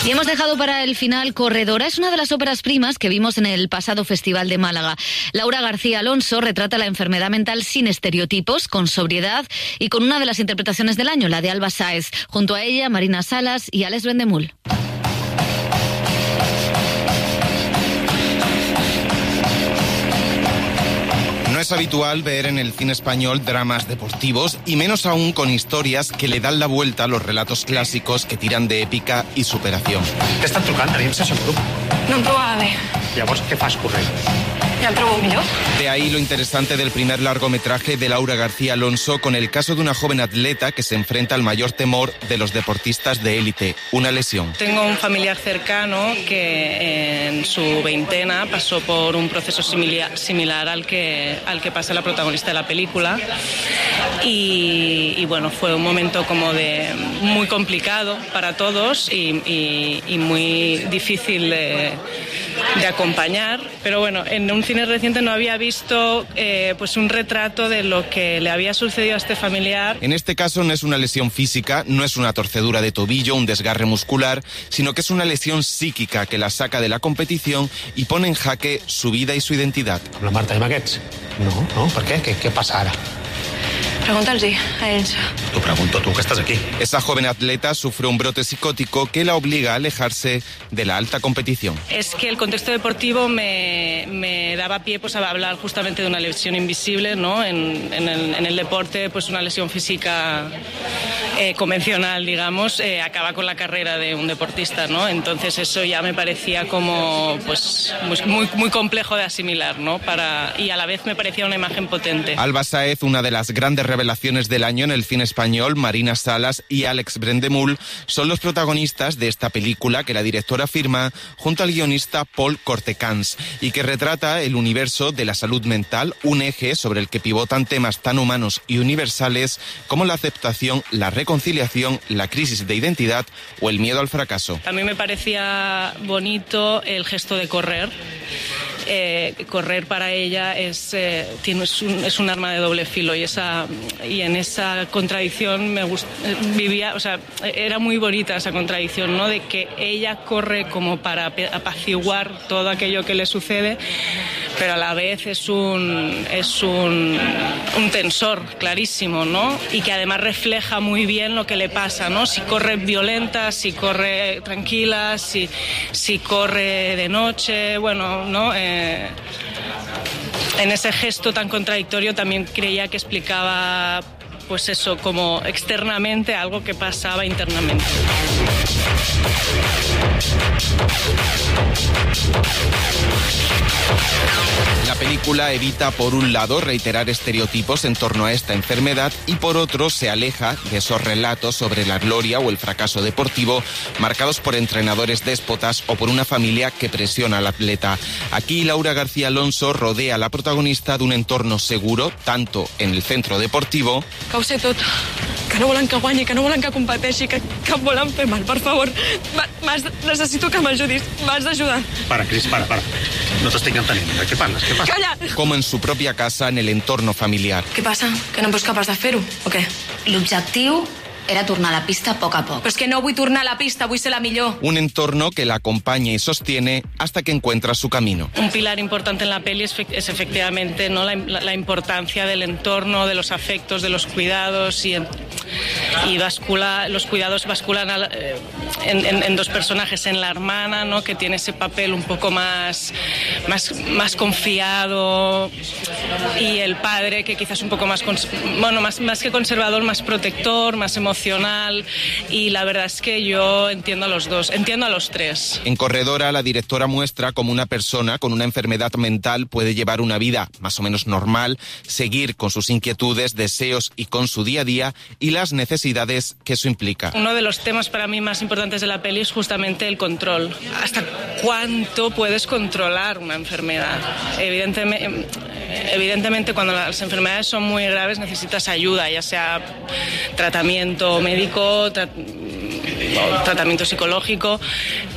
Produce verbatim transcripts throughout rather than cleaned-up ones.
Y hemos dejado para el final Corredora. Es una de las óperas primas que vimos en el pasado Festival de Málaga. Laura García Alonso retrata la enfermedad mental sin estereotipos, con sobriedad y con una de las interpretaciones del año, la de Alba Sáez. Junto a ella, Marina Salas y Alex Brendemul. No es habitual ver en el cine español dramas deportivos y menos aún con historias que le dan la vuelta a los relatos clásicos que tiran de épica i superació. T'estan trucant? A mi em sessió en grup. No em trobava bé. Llavors, què fas corrent? Ja em trobo millor. De ahí lo interesante del primer largometraje de Laura García Alonso con el caso de una joven atleta que se enfrenta al mayor temor de los deportistas de élite, una lesión. Tengo un familiar cercano que en su veintena pasó por un proceso similar, similar al que, al que pasa la protagonista de la película y, y bueno, fue un momento como de muy complicado para todos y, y, y muy difícil de, de acompañar, pero bueno, en un cine reciente no había visto eh, pues un retrato de lo que le había sucedido a este familiar. En este caso no es una lesión física, no es una torcedura de tobillo, un desgarre muscular, sino que es una lesión psíquica que la saca de la competición y pone en jaque su vida y su identidad. Amb la Marta i amb aquests? No, no, per què? Què, què passa ara? Pregunta'ls-hi a ells. T'ho pregunto tu, que estàs aquí. Esa joven atleta sufre un brote psicótico que la obliga a alejarse de la alta competición. Es que el contexto deportivo me, me daba pie pues, a hablar justamente de una lesión invisible, ¿no? En, en, el, en el deporte, pues una lesión física eh, convencional, digamos, eh, acaba con la carrera de un deportista, ¿no? Entonces eso ya me parecía como pues muy, muy complejo de asimilar, ¿no? Para, y a la vez me parecía una imagen potente. Alba Sáez, una de las grandes revelaciones del año en el cine español, Marina Salas y Alex Brendemul son los protagonistas de esta película que la directora firma junto al guionista Paul Cortecans y que retrata el universo de la salud mental, un eje sobre el que pivotan temas tan humanos y universales como la aceptación, la reconciliación, la crisis de identidad o el miedo al fracaso. A mí me parecía bonito el gesto de correr. Eh, correr para ella es, eh, tiene, es, un, es un arma de doble filo y, esa, y en esa contradicción me gust, vivía, o sea, era muy bonita esa contradicción, ¿no? De que ella corre como para apaciguar todo aquello que le sucede, pero a la vez es un, es un, un tensor clarísimo, ¿no? Y que además refleja muy bien lo que le pasa, ¿no? Si corre violenta, si corre tranquila, si, si corre de noche, bueno, ¿no? Eh, en ese gesto tan contradictorio también creía que explicaba pues eso, como externamente algo que pasaba internamente. La película evita, por un lado, reiterar estereotipos en torno a esta enfermedad y, por otro, se aleja de esos relatos sobre la gloria o el fracaso deportivo marcados por entrenadores déspotas o por una familia que presiona al atleta. Aquí, Laura García Alonso rodea a la protagonista de un entorno seguro, tanto en el centro deportivo... Que ho sé tot, que no volen que guanyi, que no volen que competeixi, que, que em volen fer mal, per favor. M'has, necessito que m'ajudis, m'has d'ajudar. Para, Cris, para, para. No t'estic entenent. De què parles? Què passa? Calla! Como en su propia casa, en el entorno familiar. Què passa? Que no em veus capaç de fer-ho, o què? L'objectiu era tornar a la pista a poc a poc. Però és que no vull tornar a la pista, vull ser la millor. Un entorno que la acompaña y sostiene hasta que encuentra su camino. Un pilar importante en la peli es, es efectivamente, ¿no? la, la importancia del entorno, de los afectos, de los cuidados y, y bascula, los cuidados basculan a, en, en, en dos personajes, en la hermana, ¿no? Que tiene ese papel un poco más, más, más confiado, y el padre que quizás un poco más, bueno, más, más que conservador, más protector, más emocional. emocional, y la verdad es que yo entiendo a los dos, entiendo a los tres. En Corredora, la directora muestra cómo una persona con una enfermedad mental puede llevar una vida más o menos normal, seguir con sus inquietudes, deseos y con su día a día y las necesidades que eso implica. Uno de los temas para mí más importantes de la peli es justamente el control. ¿Hasta cuánto puedes controlar una enfermedad? Evidentemente, evidentemente cuando las enfermedades son muy graves necesitas ayuda, ya sea tratamiento médico, tra- tratamiento psicológico,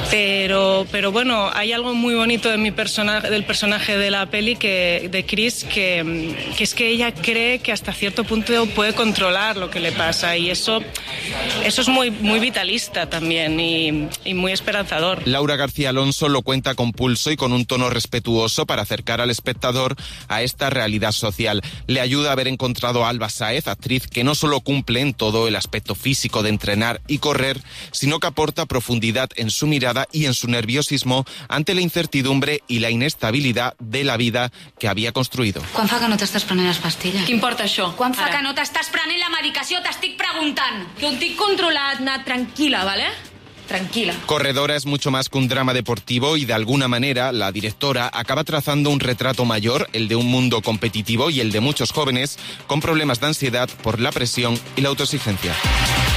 Pero, pero bueno, hay algo muy bonito de mi personaje, del personaje de la peli, que, de Chris, que, que es que ella cree que hasta cierto punto puede controlar lo que le pasa, y eso, eso es muy, muy vitalista también y, y muy esperanzador. Laura García Alonso lo cuenta con pulso y con un tono respetuoso para acercar al espectador a esta realidad social. Le ayuda a haber encontrado a Alba Sáez, actriz que no solo cumple en todo el aspecto físico de entrenar y correr, sino que aporta profundidad en su mirada y en su nerviosismo ante la incertidumbre y la inestabilidad de la vida que había construido. Quan fa que no t'estàs prenent les pastilles? Què importa això? Quan fa Ara. que no t'estàs prenent la medicació? T'estic preguntant. Que ho tinc controlat, Nat, tranquil·la, ¿vale? Tranquila. Corredora es mucho más que un drama deportivo y de alguna manera la directora acaba trazando un retrato mayor, el de un mundo competitivo y el de muchos jóvenes con problemas de ansiedad por la presión y la autoexigencia.